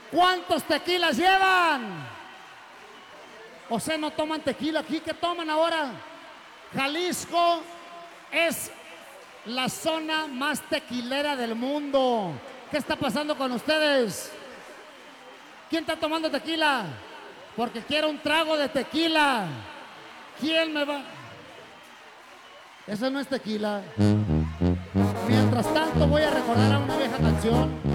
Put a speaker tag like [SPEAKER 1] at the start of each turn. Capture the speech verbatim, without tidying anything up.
[SPEAKER 1] ¿Cuántos tequilas llevan? O sea, no toman tequila aquí. ¿Qué toman ahora? Jalisco es la zona más tequilera del mundo. ¿Qué está pasando con ustedes? ¿Quién está tomando tequila? Porque quiero un trago de tequila. ¿Quién me va? Eso no es tequila. Mientras tanto voy a recordar a una vieja canción.